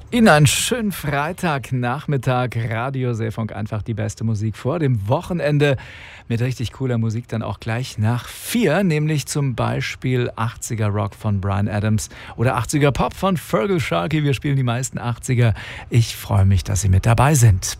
Ihnen einen schönen Freitagnachmittag. Radio Seefunk, einfach die beste Musik vor dem Wochenende. Mit richtig cooler Musik dann auch gleich nach 4, nämlich zum Beispiel 80er Rock von Bryan Adams oder 80er Pop von Feargal Sharkey. Wir spielen die meisten 80er. Ich freue mich, dass Sie mit dabei sind.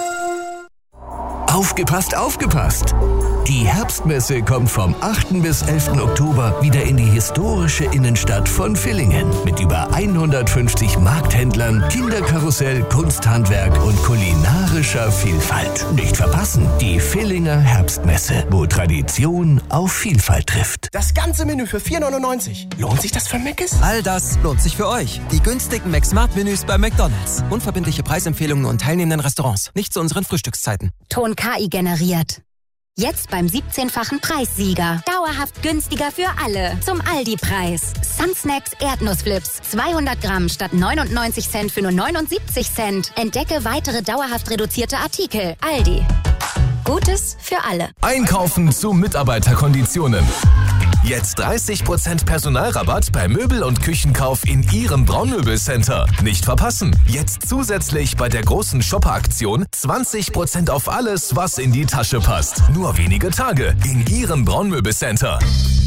Aufgepasst, aufgepasst! Die Herbstmesse kommt vom 8. bis 11. Oktober wieder in die historische Innenstadt von Villingen mit über 150 Markthändlern, Kinderkarussell, Kunsthandwerk und kulinarischer Vielfalt. Nicht verpassen, die Villinger Herbstmesse, wo Tradition auf Vielfalt trifft. Das ganze Menü für 4,99. Lohnt sich das für Mc's? All das lohnt sich für euch. Die günstigen McSmart-Menüs bei McDonald's. Unverbindliche Preisempfehlungen und teilnehmenden Restaurants. Nicht zu unseren Frühstückszeiten. Ton KI generiert. Jetzt beim 17-fachen Preissieger. Dauerhaft günstiger für alle. Zum Aldi-Preis. Sunsnacks Erdnussflips. 200 Gramm statt 99 Cent für nur 79 Cent. Entdecke weitere dauerhaft reduzierte Artikel. Aldi. Gutes für alle. Einkaufen zu Mitarbeiterkonditionen. Jetzt 30% Personalrabatt bei Möbel- und Küchenkauf in Ihrem Braunmöbelcenter. Nicht verpassen. Jetzt zusätzlich bei der großen Shopper-Aktion 20% auf alles, was in die Tasche passt. Nur wenige Tage in Ihrem Braunmöbelcenter.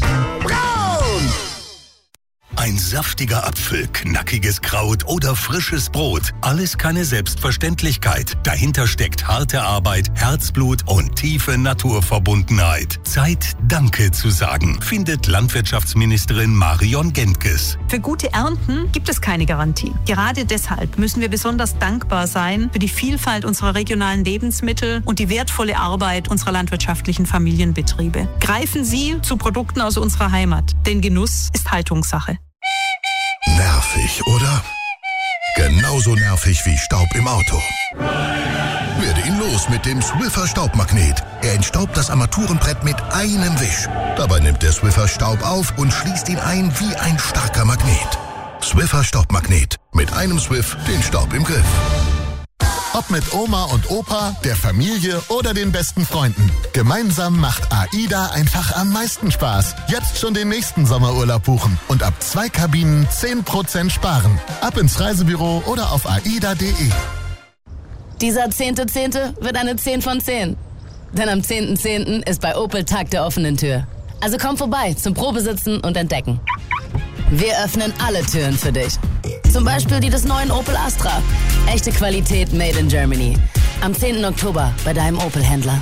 Braun! Ein saftiger Apfel, knackiges Kraut oder frisches Brot. Alles keine Selbstverständlichkeit. Dahinter steckt harte Arbeit, Herzblut und tiefe Naturverbundenheit. Zeit, Danke zu sagen, findet Landwirtschaftsministerin Marion Gentges. Für gute Ernten gibt es keine Garantie. Gerade deshalb müssen wir besonders dankbar sein für die Vielfalt unserer regionalen Lebensmittel und die wertvolle Arbeit unserer landwirtschaftlichen Familienbetriebe. Greifen Sie zu Produkten aus unserer Heimat, denn Genuss ist Haltungssache. Nervig, oder? Genauso nervig wie Staub im Auto. Werde ihn los mit dem Swiffer Staubmagnet. Er entstaubt das Armaturenbrett mit einem Wisch. Dabei nimmt der Swiffer Staub auf und schließt ihn ein wie ein starker Magnet. Swiffer Staubmagnet. Mit einem Swiff den Staub im Griff. Ob mit Oma und Opa, der Familie oder den besten Freunden. Gemeinsam macht AIDA einfach am meisten Spaß. Jetzt schon den nächsten Sommerurlaub buchen und ab 2 Kabinen 10% sparen. Ab ins Reisebüro oder auf aida.de. Dieser 10.10. wird eine 10 von 10. Denn am 10.10. ist bei Opel Tag der offenen Tür. Also komm vorbei zum Probesitzen und Entdecken. Wir öffnen alle Türen für dich. Zum Beispiel die des neuen Opel Astra. Echte Qualität made in Germany. Am 10. Oktober bei deinem Opel-Händler.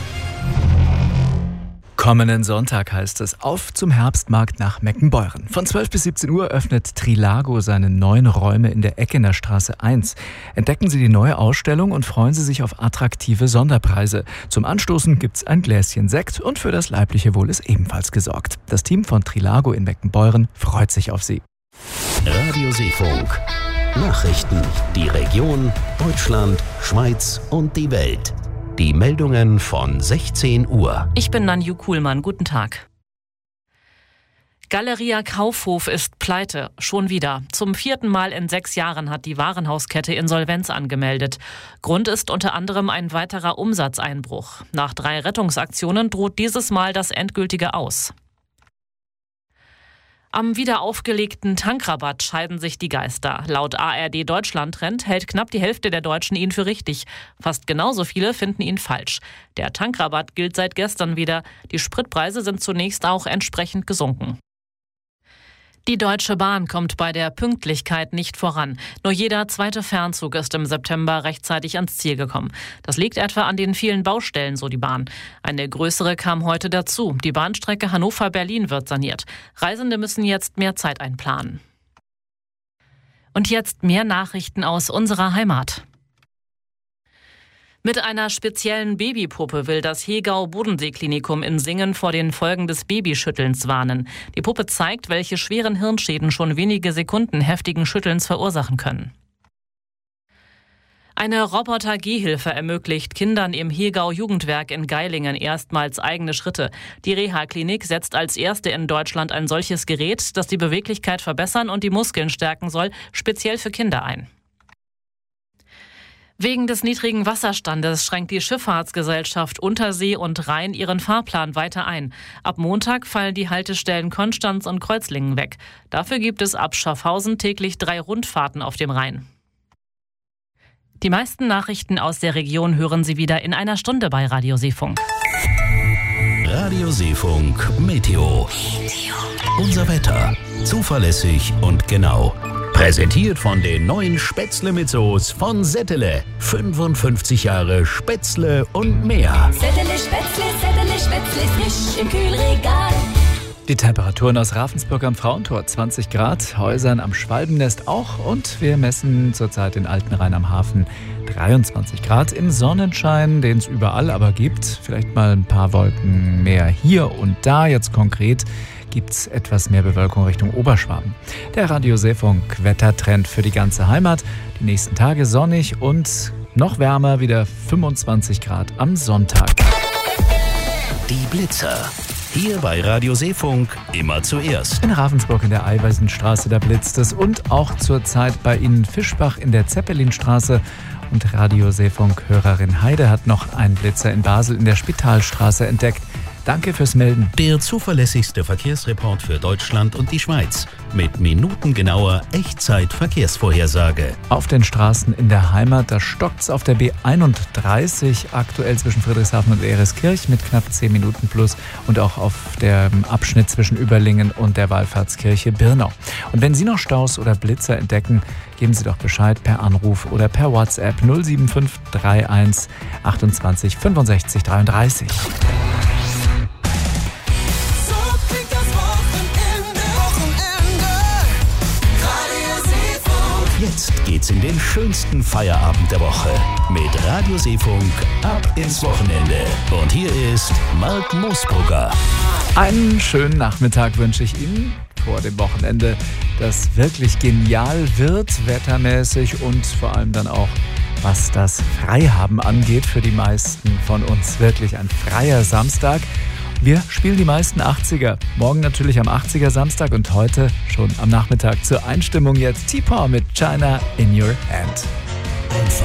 Kommenden Sonntag heißt es auf zum Herbstmarkt nach Meckenbeuren. Von 12 bis 17 Uhr öffnet Trilago seine neuen Räume in der Eckener Straße 1. Entdecken Sie die neue Ausstellung und freuen Sie sich auf attraktive Sonderpreise. Zum Anstoßen gibt's ein Gläschen Sekt und für das leibliche Wohl ist ebenfalls gesorgt. Das Team von Trilago in Meckenbeuren freut sich auf Sie. Radio Seefunk. Nachrichten, die Region, Deutschland, Schweiz und die Welt. Die Meldungen von 16 Uhr. Ich bin Nanju Kuhlmann. Guten Tag. Galeria Kaufhof ist pleite. Schon wieder. Zum 4. Mal in 6 Jahren hat die Warenhauskette Insolvenz angemeldet. Grund ist unter anderem ein weiterer Umsatzeinbruch. Nach 3 Rettungsaktionen droht dieses Mal das endgültige Aus. Am wiederaufgelegten Tankrabatt scheiden sich die Geister. Laut ARD Deutschland-Trend hält knapp die Hälfte der Deutschen ihn für richtig. Fast genauso viele finden ihn falsch. Der Tankrabatt gilt seit gestern wieder. Die Spritpreise sind zunächst auch entsprechend gesunken. Die Deutsche Bahn kommt bei der Pünktlichkeit nicht voran. Nur jeder 2. Fernzug ist im September rechtzeitig ans Ziel gekommen. Das liegt etwa an den vielen Baustellen, so die Bahn. Eine größere kam heute dazu. Die Bahnstrecke Hannover-Berlin wird saniert. Reisende müssen jetzt mehr Zeit einplanen. Und jetzt mehr Nachrichten aus unserer Heimat. Mit einer speziellen Babypuppe will das Hegau-Bodensee-Klinikum in Singen vor den Folgen des Babyschüttelns warnen. Die Puppe zeigt, welche schweren Hirnschäden schon wenige Sekunden heftigen Schüttelns verursachen können. Eine Roboter-Gehhilfe ermöglicht Kindern im Hegau-Jugendwerk in Geilingen erstmals eigene Schritte. Die Reha-Klinik setzt als erste in Deutschland ein solches Gerät, das die Beweglichkeit verbessern und die Muskeln stärken soll, speziell für Kinder ein. Wegen des niedrigen Wasserstandes schränkt die Schifffahrtsgesellschaft Untersee und Rhein ihren Fahrplan weiter ein. Ab Montag fallen die Haltestellen Konstanz und Kreuzlingen weg. Dafür gibt es ab Schaffhausen täglich 3 Rundfahrten auf dem Rhein. Die meisten Nachrichten aus der Region hören Sie wieder in einer Stunde bei Radio Seefunk. Radio Seefunk Meteo. Unser Wetter. Zuverlässig und genau. Präsentiert von den neuen Spätzle mit Soße von Settele. 55 Jahre Spätzle und mehr. Settele Spätzle, frisch im Kühlregal. Die Temperaturen aus Ravensburg am Frauentor 20 Grad, Häusern am Schwalbennest auch und wir messen zurzeit in Altenrhein am Hafen 23 Grad im Sonnenschein, den es überall aber gibt. Vielleicht mal ein paar Wolken mehr hier und da. Jetzt konkret gibt es etwas mehr Bewölkung Richtung Oberschwaben. Der Radio Seefunk Wettertrend für die ganze Heimat. Die nächsten Tage sonnig und noch wärmer, wieder 25 Grad am Sonntag. Die Blitzer. Hier bei Radio Seefunk immer zuerst. In Ravensburg in der Eiweisenstraße, da blitzt es und auch zurzeit bei Ihnen Fischbach in der Zeppelinstraße. Und Radio Seefunk-Hörerin Heide hat noch einen Blitzer in Basel in der Spitalstraße entdeckt. Danke fürs Melden. Der zuverlässigste Verkehrsreport für Deutschland und die Schweiz. Mit minutengenauer Echtzeit-Verkehrsvorhersage. Auf den Straßen in der Heimat, da stockt's auf der B31, aktuell zwischen Friedrichshafen und Ereskirch mit knapp 10 Minuten plus und auch auf dem Abschnitt zwischen Überlingen und der Wallfahrtskirche Birnau. Und wenn Sie noch Staus oder Blitzer entdecken, geben Sie doch Bescheid per Anruf oder per WhatsApp 075 31 28 65 33. Jetzt geht's in den schönsten Feierabend der Woche mit Radio Seefunk ab ins Wochenende. Und hier ist Marc Moosbrugger. Einen schönen Nachmittag wünsche ich Ihnen vor dem Wochenende, das wirklich genial wird, wettermäßig und vor allem dann auch, was das Freihaben angeht, für die meisten von uns wirklich ein freier Samstag. Wir spielen die meisten 80er. Morgen natürlich am 80er Samstag und heute schon am Nachmittag zur Einstimmung jetzt T-Paw mit China in Your Hand. Einfach